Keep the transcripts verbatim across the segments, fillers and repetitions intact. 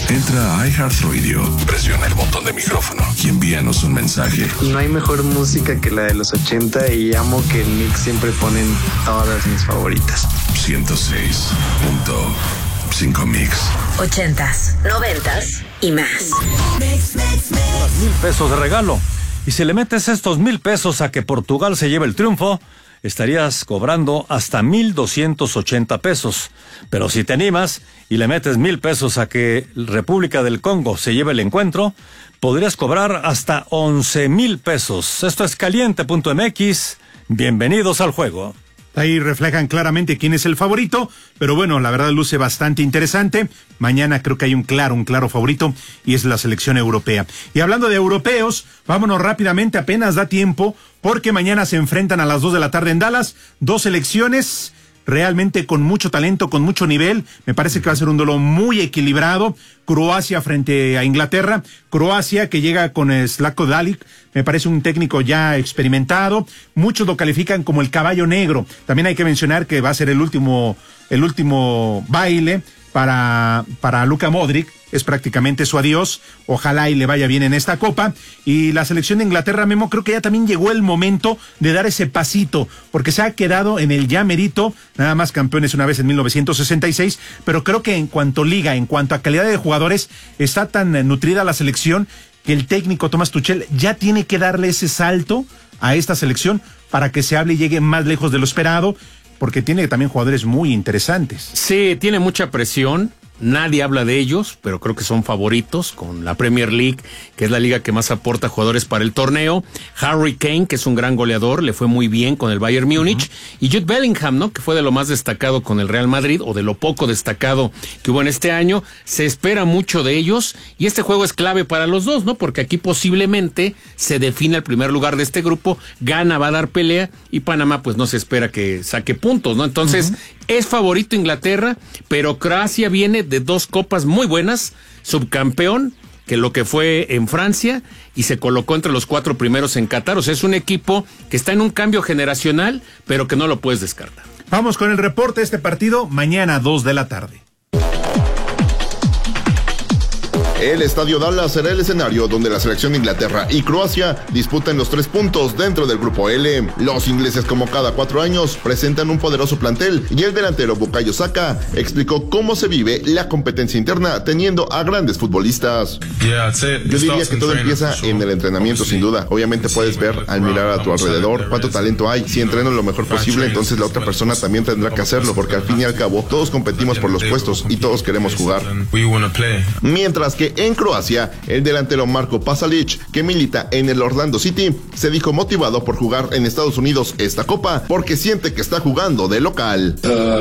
Entra a iHeartRadio, presiona el botón de micrófono y envíanos un mensaje. No hay mejor música que la de los ochenta y amo que el mix siempre ponen todas mis favoritas. ciento seis punto cinco Mix. Ochentas, noventas y más. Mil pesos de regalo. Y si le metes estos mil pesos a que Portugal se lleve el triunfo, estarías cobrando hasta mil doscientos ochenta pesos. Pero si te animas y le metes mil pesos a que República del Congo se lleve el encuentro, podrías cobrar hasta once mil pesos. Esto es caliente punto m x. Bienvenidos al juego. Ahí reflejan claramente quién es el favorito, pero bueno, la verdad luce bastante interesante. Mañana creo que hay un claro, un claro favorito y es la selección europea. Y hablando de europeos, vámonos rápidamente, apenas da tiempo, porque mañana se enfrentan a las dos de la tarde en Dallas, dos selecciones realmente con mucho talento, con mucho nivel. Me parece que va a ser un duelo muy equilibrado. Croacia frente a Inglaterra. Croacia que llega con Zlatko Dalic, me parece un técnico ya experimentado. Muchos lo califican como el caballo negro. También hay que mencionar que va a ser el último, el último baile para, para Luka Modric. Es prácticamente su adiós. Ojalá y le vaya bien en esta copa. Y la selección de Inglaterra, Memo, creo que ya también llegó el momento de dar ese pasito, porque se ha quedado en el ya merito, nada más campeones una vez en mil novecientos sesenta y seis, pero creo que en cuanto a liga, en cuanto a calidad de jugadores, está tan nutrida la selección que el técnico Thomas Tuchel ya tiene que darle ese salto a esta selección para que se hable y llegue más lejos de lo esperado, porque tiene también jugadores muy interesantes. Sí, tiene mucha presión. Nadie habla de ellos, pero creo que son favoritos con la Premier League, que es la liga que más aporta jugadores para el torneo. Harry Kane, que es un gran goleador, le fue muy bien con el Bayern Múnich. Uh-huh. Y Jude Bellingham, ¿no? Que fue de lo más destacado con el Real Madrid, o de lo poco destacado que hubo en este año. Se espera mucho de ellos, y este juego es clave para los dos, ¿no? Porque aquí posiblemente se define el primer lugar de este grupo. Gana, va a dar pelea, y Panamá pues no se espera que saque puntos, ¿no? Entonces, uh-huh. es favorito Inglaterra, pero Croacia viene de dos copas muy buenas, subcampeón, que lo que fue en Francia, y se colocó entre los cuatro primeros en Qatar. O sea, es un equipo que está en un cambio generacional, pero que no lo puedes descartar. Vamos con el reporte de este partido, mañana dos de la tarde. El Estadio Dallas será el escenario donde la selección de Inglaterra y Croacia disputan los tres puntos dentro del grupo L. Los ingleses, como cada cuatro años, presentan un poderoso plantel, y el delantero Bukayo Saka explicó cómo se vive la competencia interna teniendo a grandes futbolistas. Yo diría que todo empieza en el entrenamiento, sin duda. Obviamente puedes ver al mirar a tu alrededor cuánto talento hay. Si entreno lo mejor posible, entonces la otra persona también tendrá que hacerlo, porque al fin y al cabo todos competimos por los puestos y todos queremos jugar. Mientras que en Croacia, el delantero Marko Pasalic, que milita en el Orlando City, se dijo motivado por jugar en Estados Unidos esta copa porque siente que está jugando de local.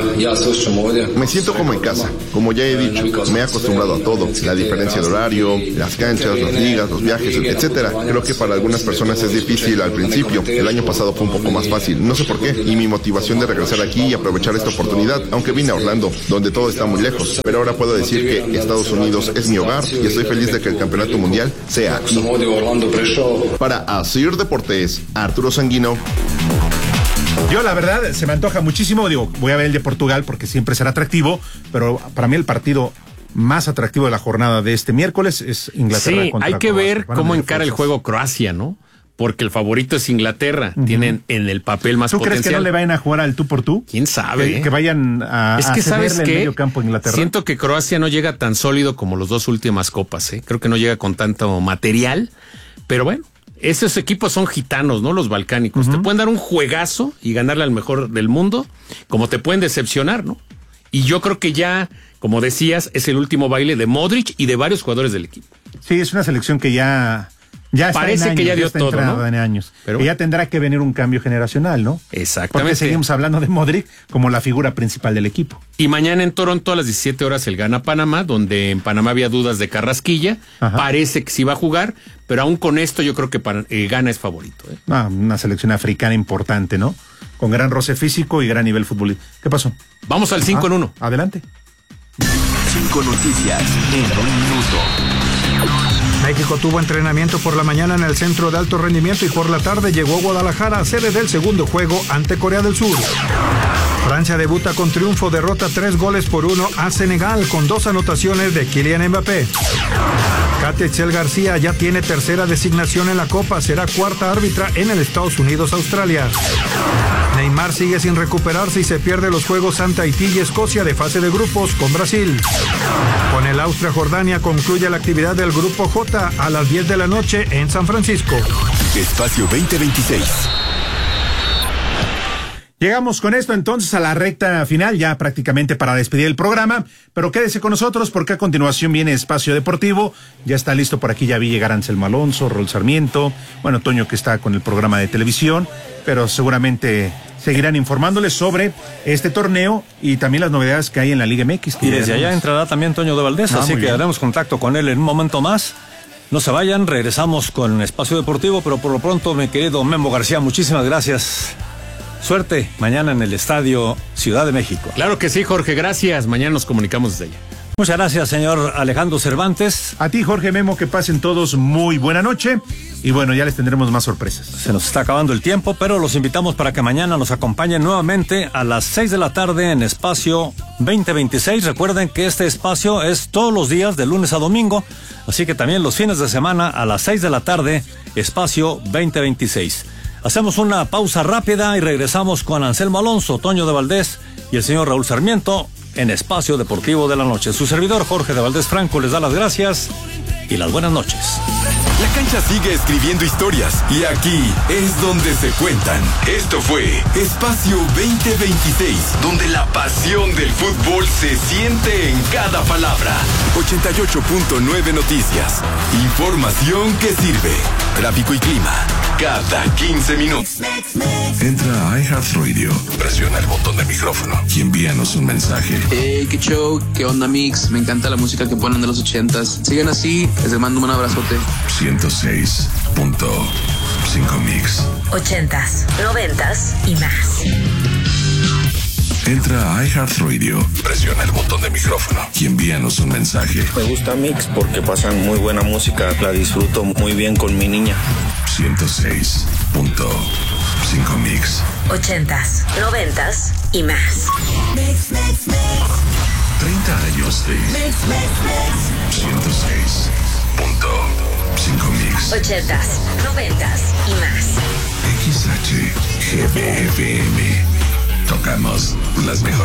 Me siento como en casa, como ya he dicho, me he acostumbrado a todo, la diferencia de horario, las canchas, las ligas, los viajes, etcétera. Creo que para algunas personas es difícil al principio. El año pasado fue un poco más fácil, no sé por qué, y mi motivación de regresar aquí y aprovechar esta oportunidad, aunque vine a Orlando, donde todo está muy lejos, pero ahora puedo decir que Estados Unidos es mi hogar y estoy feliz de que el campeonato mundial sea aquí. Para Asir Deportes, Arturo Sanguino. Yo la verdad se me antoja muchísimo, digo, voy a ver el de Portugal porque siempre será atractivo, pero para mí el partido más atractivo de la jornada de este miércoles es Inglaterra sí, contra hay que Croacia. ver cómo encara el juego Croacia, ¿no? Porque el favorito es Inglaterra, uh-huh. tienen en el papel más ¿Tú potencial. ¿Tú crees que no le vayan a jugar al tú por tú? ¿Quién sabe? Que, que vayan a, es que a sabes el medio campo a Inglaterra. Siento que Croacia no llega tan sólido como los dos últimas copas, ¿eh? Creo que no llega con tanto material, pero bueno, esos equipos son gitanos, ¿no? Los balcánicos. Uh-huh. Te pueden dar un juegazo y ganarle al mejor del mundo, como te pueden decepcionar, ¿no? Y yo creo que ya, como decías, es el último baile de Modric y de varios jugadores del equipo. Sí, es una selección que ya... Ya está Parece en años, que ya dio ya todo, ¿no? En años. Pero y ya tendrá que venir un cambio generacional, ¿no? Exactamente. Porque seguimos hablando de Modric como la figura principal del equipo. Y mañana en Toronto a las diecisiete horas el gana Panamá, donde en Panamá había dudas de Carrasquilla. Ajá. Parece que sí va a jugar, pero aún con esto yo creo que eh, Ghana es favorito. ¿eh? Ah, una selección africana importante, ¿no? Con gran roce físico y gran nivel futbolístico. ¿Qué pasó? Vamos al cinco ah, en uno. Adelante. Cinco noticias en un minuto. México tuvo entrenamiento por la mañana en el Centro de Alto Rendimiento y por la tarde llegó a Guadalajara, sede del segundo juego ante Corea del Sur. Francia debuta con triunfo, derrota tres goles por uno a Senegal con dos anotaciones de Kylian Mbappé. Katia Itzel García ya tiene tercera designación en la Copa, será cuarta árbitra en el Estados Unidos-Australia. Neymar sigue sin recuperarse y se pierde los juegos ante Haití y Escocia de fase de grupos con Brasil. Con el Austria-Jordania concluye la actividad del Grupo J a las diez de la noche en San Francisco. Espacio veinte veintiséis. Llegamos con esto entonces a la recta final, ya prácticamente para despedir el programa, pero quédese con nosotros porque a continuación viene Espacio Deportivo, ya está listo por aquí, ya vi llegar Anselmo Alonso, Raúl Sarmiento, bueno, Toño que está con el programa de televisión, pero seguramente seguirán informándoles sobre este torneo y también las novedades que hay en la Liga M X. Y desde allá entrará también Toño de Valdés, ah, así que haremos contacto con él en un momento más. No se vayan, regresamos con Espacio Deportivo, pero por lo pronto, mi querido Memo García, muchísimas gracias. Suerte mañana en el Estadio Ciudad de México. Claro que sí, Jorge, gracias. Mañana nos comunicamos desde allá. Muchas gracias, señor Alejandro Cervantes. A ti, Jorge Memo, que pasen todos muy buena noche. Y bueno, ya les tendremos más sorpresas. Se nos está acabando el tiempo, pero los invitamos para que mañana nos acompañen nuevamente a las seis de la tarde en Espacio veinte veintiséis. Recuerden que este espacio es todos los días, de lunes a domingo. Así que también los fines de semana a las seis de la tarde, Espacio veinte veintiséis. Hacemos una pausa rápida y regresamos con Anselmo Alonso, Toño de Valdés y el señor Raúl Sarmiento en Espacio Deportivo de la Noche. Su servidor Jorge de Valdés Franco les da las gracias y las buenas noches. La cancha sigue escribiendo historias y aquí es donde se cuentan. Esto fue Espacio veinte veintiséis, donde la pasión del fútbol se siente en cada palabra. ochenta y ocho punto nueve Noticias. Información que sirve. Tráfico y clima cada quince minutos. Entra a iHeartRadio, presiona el botón de micrófono y envíanos un mensaje. Hey, qué show, qué onda mix, me encanta la música que ponen de los ochentas. Sigan así, les mando un abrazote. ciento seis punto cinco Mix. Ochentas, noventas y más. Entra a iHeartRadio, presiona el botón de micrófono y envíanos un mensaje. Me gusta Mix porque pasan muy buena música, la disfruto muy bien con mi niña. ciento seis punto cinco Mix. Ochentas, noventas y más. treinta años de ciento seis punto cinco Mix. Ochentas, noventas y más. X H G B F M. Tocamos las mejores.